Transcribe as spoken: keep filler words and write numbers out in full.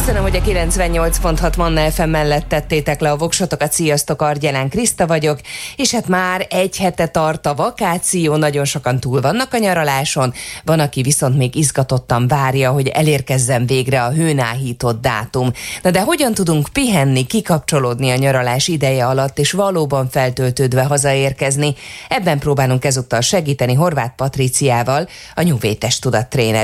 Köszönöm, hogy a kilencvennyolc pont hat Manna ef em mellett tettétek le a voksotokat. Sziasztok, Argyelán Kriszta vagyok, és hát már egy hete tart a vakáció, nagyon sokan túl vannak a nyaraláson, van, aki viszont még izgatottan várja, hogy elérkezzen végre a hőnáhított dátum. Na de hogyan tudunk pihenni, kikapcsolódni a nyaralás ideje alatt, és valóban feltöltődve hazaérkezni? Ebben próbálunk ezúttal segíteni Horváth Patriciával, a Nyugvédtesttudat tréner.